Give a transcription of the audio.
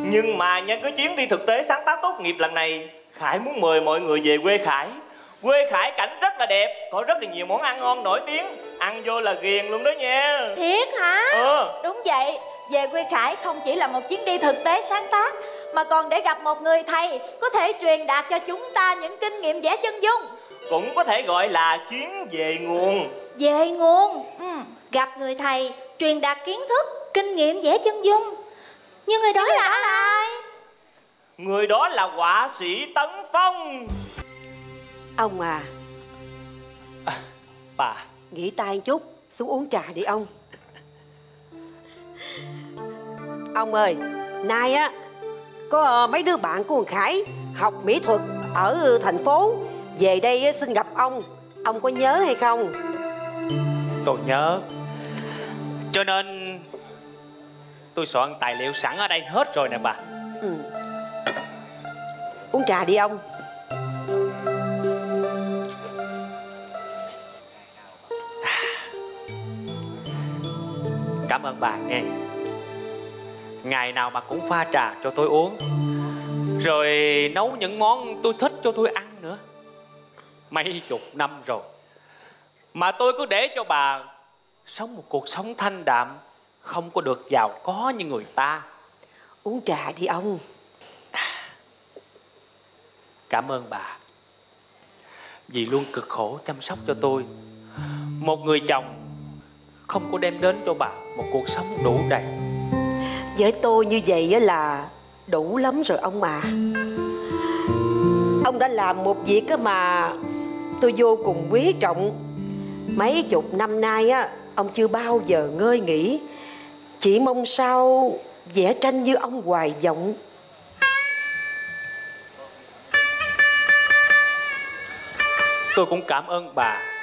Nhưng mà nhân cái chuyến đi thực tế sáng tác tốt nghiệp lần này, Khải muốn mời mọi người về quê Khải. Quê Khải cảnh rất là đẹp, có rất là nhiều món ăn ngon nổi tiếng. Ăn vô là ghiền luôn đó nha. Thiệt hả? Đúng vậy, về quê Khải không chỉ là một chuyến đi thực tế sáng tác, mà còn để gặp một người thầy có thể truyền đạt cho chúng ta những kinh nghiệm vẽ chân dung. Cũng có thể gọi là chuyến về nguồn. Về nguồn. Gặp người thầy, truyền đạt kiến thức, kinh nghiệm vẽ chân dung. Nhưng người đó là ai? Người đó là họa sĩ Tấn Phong. Ông à, bà nghỉ tay chút, xuống uống trà đi ông. Ông ơi, nay á có mấy đứa bạn của thằng Khải học mỹ thuật ở thành phố về đây xin gặp ông có nhớ hay không? Tôi nhớ, cho nên tôi soạn tài liệu sẵn ở đây hết rồi nè bà. Uống trà đi ông. Cảm ơn bà nghe. Ngày nào mà cũng pha trà cho tôi uống, rồi nấu những món tôi thích cho tôi ăn nữa. Mấy chục năm rồi mà tôi cứ để cho bà sống một cuộc sống thanh đạm, không có được giàu có như người ta. Uống trà đi ông. Cảm ơn bà vì luôn cực khổ chăm sóc cho tôi. Một người chồng không có đem đến cho bà một cuộc sống đủ đầy. Với tôi như vậy là đủ lắm rồi ông à. Ông đã làm một việc mà tôi vô cùng quý trọng. Mấy chục năm nay á, ông chưa bao giờ ngơi nghỉ, chỉ mong sao vẽ tranh như ông hoài vọng. Tôi cũng cảm ơn bà